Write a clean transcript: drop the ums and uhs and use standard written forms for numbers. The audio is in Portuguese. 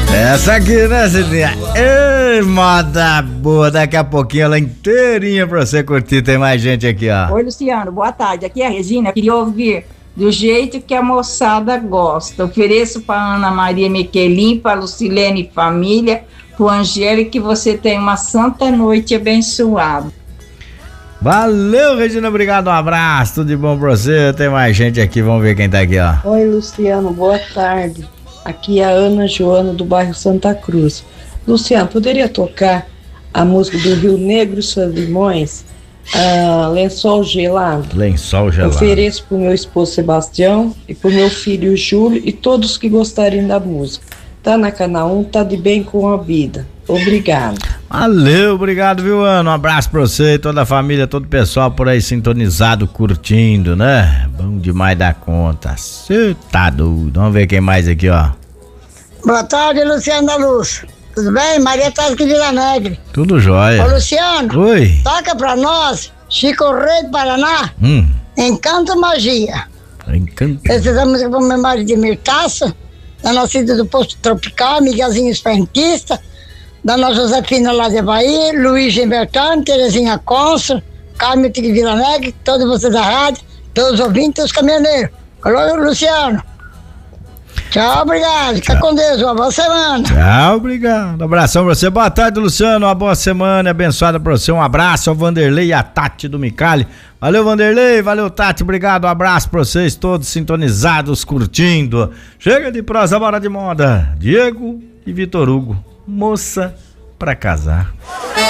Essa aqui, né, Cidinha? Ei, moda boa, daqui a pouquinho ela inteirinha pra você curtir, tem mais gente aqui, ó. Oi, Luciano, boa tarde, aqui é a Regina, queria ouvir do jeito que a moçada gosta. Ofereço pra Ana Maria Miquelin, pra Lucilene Família, pro Angélico, que você tenha uma santa noite abençoada. Valeu, Regina, obrigado, um abraço, tudo de bom pra você, tem mais gente aqui, vamos ver quem tá aqui, ó. Oi, Luciano, boa tarde. Aqui é a Ana Joana do bairro Santa Cruz. Luciano, poderia tocar a música do Rio Negro e Suas Limões, Lençol Gelado? Lençol Gelado. Ofereço pro meu esposo Sebastião e pro meu filho Júlio e todos que gostarem da música. Tá na Canal 1, tá de bem com a vida. Obrigado. Valeu, obrigado, viu, Ana? Um abraço pra você e toda a família, todo o pessoal por aí sintonizado, curtindo, né? Bom demais da conta. Cê tá doido. Vamos ver quem mais aqui, ó. Boa tarde, Luciano da Luz. Tudo bem? Maria tá aqui de Vila Negre. Tudo jóia. Ô, Luciano. Oi. Toca pra nós, Chico Rei do Paraná, Encanto Magia. Encanto. Essa é a música pra memória de Mirtaça, da nossa ida do Posto Tropical, Miguelzinho Esperantista, Dona Josefina lá de Bahia, Luiz Gilbertano, Terezinha Consul, Carmen de Vila Negre, todos vocês da rádio, todos os ouvintes, os caminhoneiros. Alô, Luciano. Tchau, obrigado. Fica com Deus, uma boa semana. Tchau, obrigado. Abração pra você. Boa tarde, Luciano. Uma boa semana abençoada pra você. Um abraço ao Vanderlei e a Tati do Micali. Valeu, Vanderlei. Valeu, Tati. Obrigado. Um abraço pra vocês todos sintonizados, curtindo. Chega de prosa, bora de moda. Diego e Vitor Hugo. Moça pra casar.